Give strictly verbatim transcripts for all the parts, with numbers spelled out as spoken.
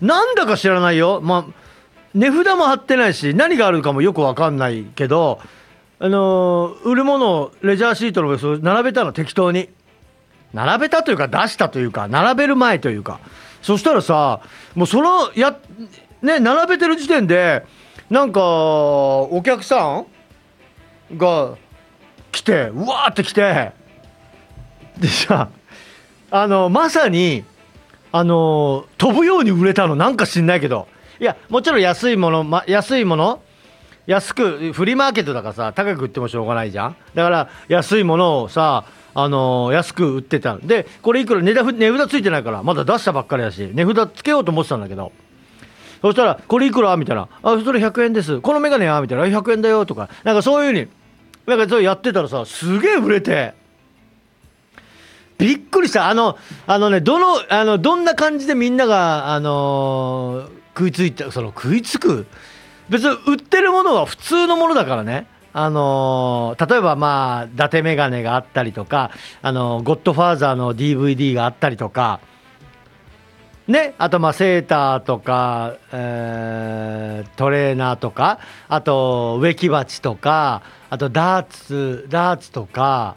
なんだか知らないよ、まあ値札も貼ってないし何があるかもよく分かんないけど、あのー売るものをレジャーシートの上に並べたの、適当に並べたというか出したというか並べる前というか、そしたらさ、もうそのやね並べてる時点でなんかお客さんが来て、うわーって来て、でさ、あのまさにあの飛ぶように売れたの、なんか知んないけど。いやもちろん安いもの、ま、安いもの安く、フリーマーケットだからさ高く売ってもしょうがないじゃん。だから安いものをさ、あのー、安く売ってた。でこれいくら値札、値札ついてないからまだ出したばっかりだし値札つけようと思ってたんだけど、そしたらこれいくらみたいな、あそれひゃくえんです、このメガネはみたいな、ひゃくえんだよとか、なんかそういう風になんかそうやってたらさ、すげえ売れてびっくりした。あのあのね、どのあのどんな感じでみんながあのー、食いついて、その食いつく、別に売ってるものは普通のものだからね。あのー、例えばまあ伊達メガネがあったりとか、あのー、ゴッドファーザーの ディーブイディー があったりとかね、あとまあセーターとか、えー、トレーナーとか、あと植木鉢とか、あとダーツダーツとか、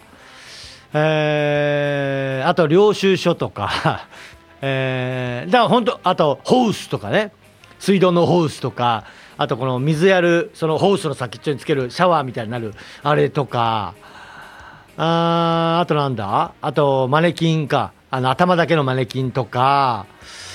えー、あと領収書とかえー、だから本当、あとホースとかね、水道のホースとか、あとこの水やるそのホースの先っちょにつけるシャワーみたいになるあれとか、ああとなんだ、あとマネキンか、あの頭だけのマネキンとか、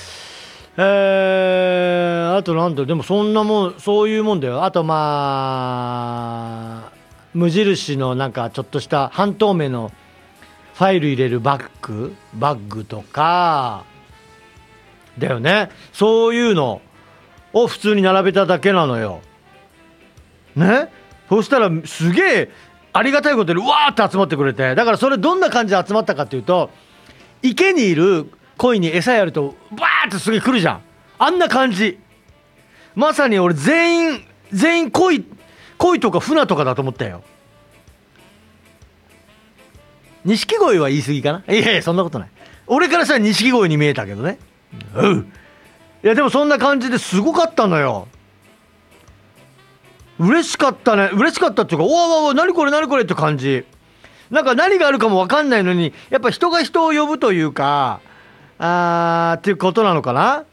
えー、あとなんだ、でもそんなもん、そういうもんだよ。あとまあ無印のなんかちょっとした半透明のファイル入れるバッグバッグとかだよね。そういうのを普通に並べただけなのよね。そしたらすげえありがたいことにうわーって集まってくれて、だからそれどんな感じで集まったかっていうと、池にいる鯉に餌やるとバーってすげえ来るじゃん、あんな感じ。まさに俺全員全員鯉鯉とか船とかだと思ったよ。錦鯉は言い過ぎかな。いやいやそんなことない、俺からしたら錦鯉に見えたけどね。うん、いやでもそんな感じですごかったのよ。嬉しかったね、嬉しかったっていうか、おわおわ何これ何これって感じ。なんか何があるかも分かんないのに、やっぱ人が人を呼ぶというか、あーっていうことなのかな。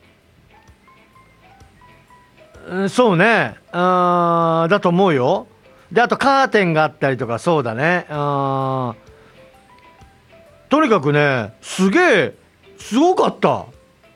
うん、そうね、あーだと思うよ。であとカーテンがあったりとか、そうだね、あーとにかくね、すげえすごかった。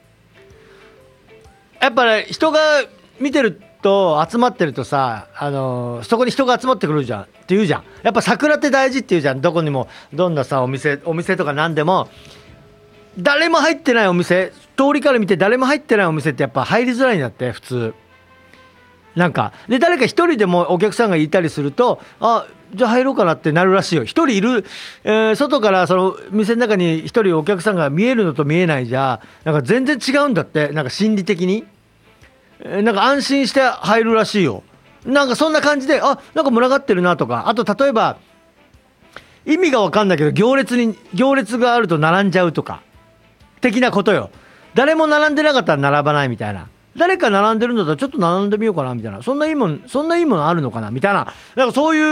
やっぱね、人が見てると集まってるとさ、あのーそこに人が集まってくるじゃんって言うじゃん。やっぱ桜って大事って言うじゃん。どこにもどんなさお店お店とか何でも、誰も入ってないお店、通りから見て誰も入ってないお店ってやっぱ入りづらいんだって、普通。なんかで誰か一人でもお客さんがいたりすると、あじゃあ入ろうかなってなるらしいよ。一人いる、えー外からその店の中に一人お客さんが見えるのと見えないじゃなんか全然違うんだって。なんか心理的に、えーなんか安心して入るらしいよ。なんかそんな感じで、あなんか群がってるなとか、あと例えば意味が分かんないけど行列に行列があると並んじゃうとか的なことよ。誰も並んでなかったら並ばないみたいな。誰か並んでるんだったらちょっと並んでみようかなみたいな。そんないいもんそんないいものあるのかなみたいな。なんかそういう、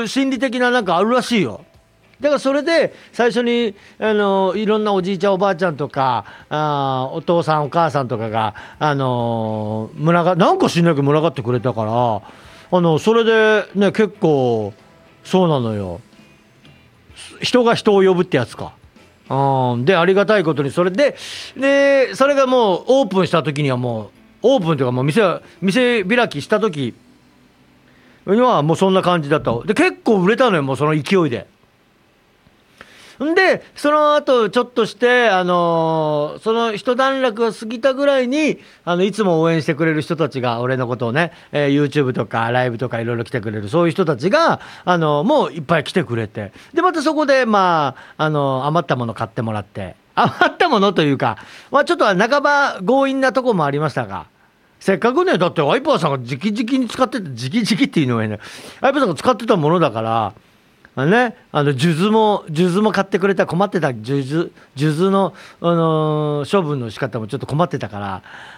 う心理的ななんかあるらしいよ。だからそれで最初にあのいろんなおじいちゃんおばあちゃんとか、あお父さんお母さんとかがあの群がなんか知んないけど群がってくれたから、あのそれでね結構そうなのよ。人が人を呼ぶってやつか。うん、でありがたいことにそれででそれがもうオープンした時にはもうオープンというかもう店店開きした時にはもうそんな感じだった。で結構売れたのよ、もうその勢いで。んでその後ちょっとして、あのーその一段落が過ぎたぐらいに、あのいつも応援してくれる人たちが俺のことをね、えー YouTube とかライブとかいろいろ来てくれるそういう人たちが、あのーもういっぱい来てくれて、でまたそこでまあ、あのー余ったもの買ってもらって、余ったものというか、まあ、ちょっとは半ば強引なとこもありましたが、せっかくね、だってワイパーさんが直々に使ってて、直々っていうのはね、ワイパーさんが使ってたものだから、あのね、あの数珠も数珠も買ってくれた、困ってた数珠数珠の、あのー処分の仕方もちょっと困ってたから、